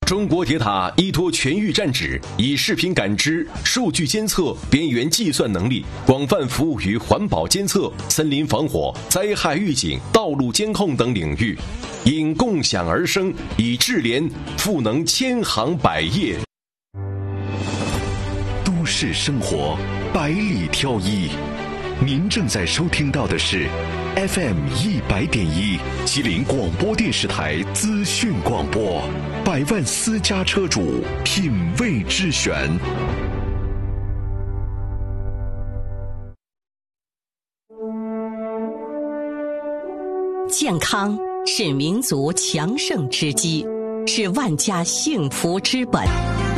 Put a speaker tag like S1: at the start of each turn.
S1: 中国铁塔依托全域站址，以视频感知、数据监测、边缘计算能力，广泛服务于环保监测、森林防火、灾害预警、道路监控等领域，因共享而生，以智联赋能千行百业。
S2: 都市生活百里挑一，您正在收听到的是 FM100.1 吉林广播电视台资讯广播，百万私家车主品味之选。
S3: 健康是民族强盛之基，是万家幸福之本。